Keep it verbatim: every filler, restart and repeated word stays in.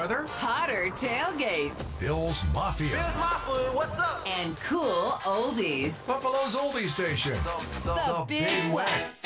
weather, hotter tailgates, Bill's Mafia, Here's my food. What's up? and cool oldies. Buffalo's oldie station, The Big Wet.